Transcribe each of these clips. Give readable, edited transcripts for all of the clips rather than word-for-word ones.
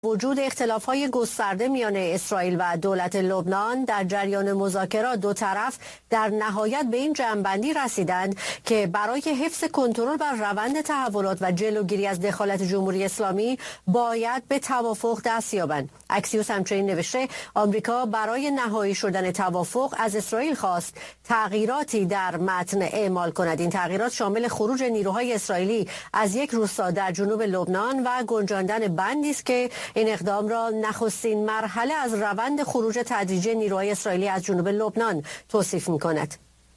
وجود اختلاف‌های گسترده میان اسرائیل و دولت لبنان در جریان مذاکرات دو طرف در نهایت به این جمع‌بندی رسیدند که برای حفظ کنترل بر روند تحولات و جلوگیری از دخالت جمهوری اسلامی باید به توافق دست یابند. اکسیوس همچنین نوشته آمریکا برای نهایی شدن توافق از اسرائیل خواست تغییراتی در متن اعمال کند. این تغییرات شامل خروج نیروهای اسرائیلی از یک روستا در جنوب لبنان و گنجاندن بندی است که این اقدام را نخستین مرحله از روند خروج تدریجی نیروهای اسرائیلی از جنوب لبنان توصیف می‌کند.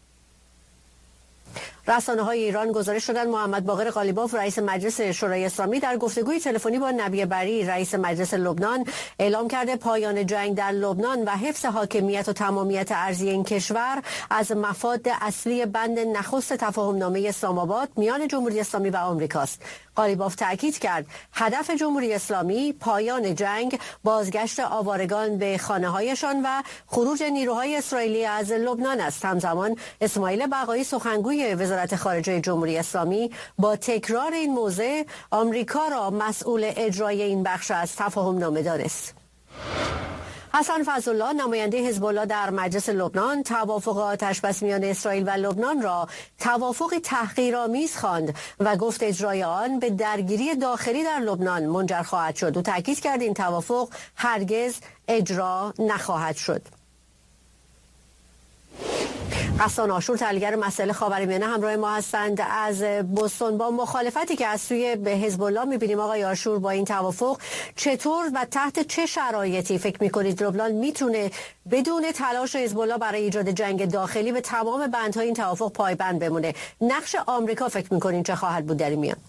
رسانه‌های ایران گزارش دادند محمد باقر قالیباف رئیس مجلس شورای اسلامی در گفتگوی تلفنی با نبی بری رئیس مجلس لبنان اعلام کرده پایان جنگ در لبنان و حفظ حاکمیت و تمامیت ارضی این کشور از مفاد اصلی بند نخست تفاهمنامه اسلام آباد میان جمهوری اسلامی و آمریکاست. قالیباف تاکید کرد هدف جمهوری اسلامی پایان جنگ، بازگشت آوارگان به خانه‌هایشان و خروج نیروهای اسرائیلی از لبنان است. همزمان اسماعیل بقایی سخنگوی وزارت خارجه جمهوری اسلامی با تکرار این موضع آمریکا را مسئول اجرای این بخش از تفاهمنامه دانست. حسن فضلالله نماینده حزب الله در مجلس لبنان توافق آتش‌بس میان اسرائیل و لبنان را توافقی تحقیرآمیز خواند و گفت اجرای آن به درگیری داخلی در لبنان منجر خواهد شد. او تاکید کرد این توافق هرگز اجرا نخواهد شد. غسان آشور تحلیلگر مسائل خاورمیانه همراه ما هستند از بوستون. با مخالفتی که از سوی حزب الله می‌بینیم آقای آشور با این توافق، چطور و تحت چه شرایطی فکر می‌کنید لبنان میتونه بدون تلاش حزب الله برای ایجاد جنگ داخلی به تمام بندهای این توافق پایبند بمونه؟ نقش آمریکا فکر می‌کنید چه خواهد بود در این میان؟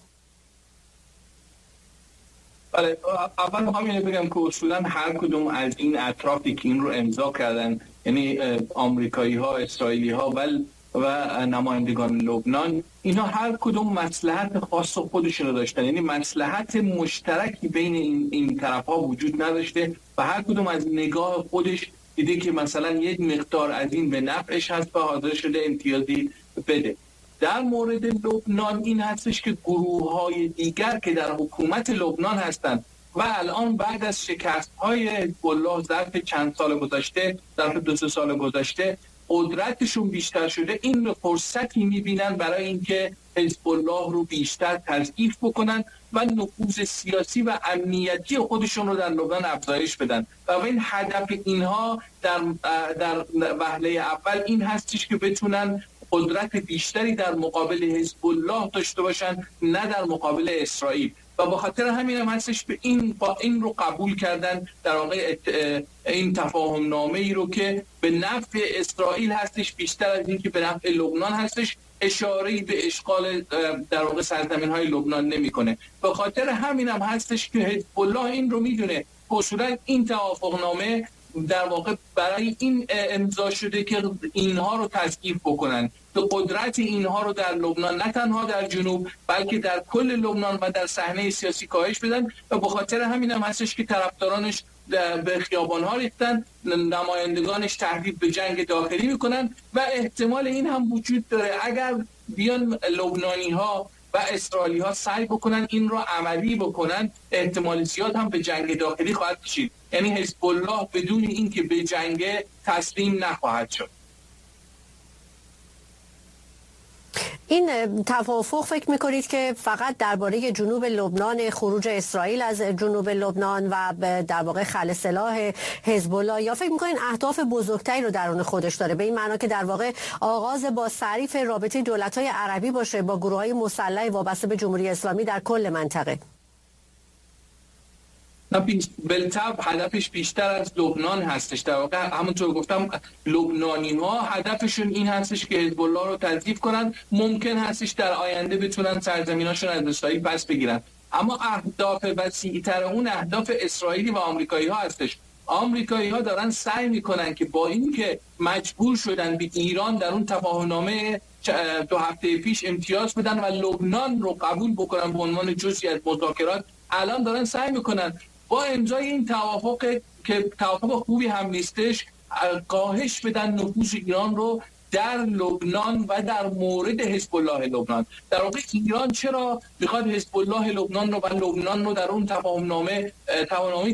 بله، اول میخوام اینو بگم که اصولا هر کدوم از این اطرافی که این رو امضا کردن، یعنی آمریکایی ها، اسرائیلی ها و نمایندگان لبنان، اینا هر کدوم مصلحت خاص خودشون رو داشتن، یعنی مصلحت مشترکی بین این طرف ها وجود نداشته و هر کدوم از نگاه خودش دیده که مثلا یک مقدار از این به نفعش هست و حاضر شده امتیازی بده. در مورد لبنان این هستش که گروه‌های دیگر که در حکومت لبنان هستند و الان بعد از شکست‌های حزب الله ظرف چند سال گذشته، ظرف 2-3 سال گذشته قدرتشون بیشتر شده، این فرصتی می‌بینن برای اینکه حزب الله رو بیشتر تضعیف بکنن و نفوذ سیاسی و امنیتی خودشون رو در لبنان افزایش بدن و این هدف اینها در وهله اول این هستش که بتونن قدرت بیشتری در مقابل حزب الله داشته باشن، نه در مقابل اسرائیل. و به خاطر همین هم هستش با این رو قبول کردن در واقع این تفاهم نامه ای رو که به نفع اسرائیل هستش بیشتر از این که به نفع لبنان هستش، اشاره‌ای به اشغال در واقع سرزمین‌های لبنان نمی‌کنه. به خاطر همین هم هستش که حزب الله این رو میدونه اصولا این توافق نامه در واقع برای این امضا شده که اینها رو تضعیف بکنن، که قدرت اینها رو در لبنان نه تنها در جنوب بلکه در کل لبنان و در صحنه سیاسی کاهش بدن و به خاطر همین هم هستش که طرفدارانش به خیابان‌ها ریختن، نمایندگانش تهدید به جنگ داخلی میکنن و احتمال این هم وجود داره اگر بیان لبنانی‌ها و اسرائیلی‌ها سعی بکنن این رو عملی بکنن، احتمال زیاد هم به جنگ داخلی خواهد کشید. یعنی حزب الله بدون اینکه به جنگ تسلیم نخواهد شد. این توافق فکر میکنید که فقط درباره جنوب لبنان، خروج اسرائیل از جنوب لبنان و در واقع خلع سلاح حزب الله، یا فکر میکنید اهداف بزرگتری رو درون خودش داره، به این معنا که در واقع آغاز با تعریف رابطه دولت‌های عربی باشه با گروه‌های مسلح وابسته به جمهوری اسلامی در کل منطقه؟ بالطبع هدفش بیشتر از لبنان هستش. در واقع همونطور گفتم لبنانی‌ها هدفشون این هستش که حزب الله رو تضعیف کنن، ممکن هستش در آینده بتونن سرزمیناشون از اسرائیل پس بگیرن، اما اهداف وسیع‌تر اون اهداف اسرائیلی و آمریکایی ها هستش. آمریکایی ها دارن سعی میکنن که با اینکه مجبور شدن به ایران در اون تفاهمنامه 2 هفته پیش امتیاز بدن و لبنان رو قبول بکنن به عنوان جزئی از مذاکرات، الان دارن سعی میکنن با امضای این توافق که توافق خوبی هم نیستش کاهش بدن نفوذ ایران رو در لبنان و در مورد حزب الله لبنان. در واقع ایران چرا میخواد حزب الله لبنان رو و لبنان رو در اون تفاهمنامه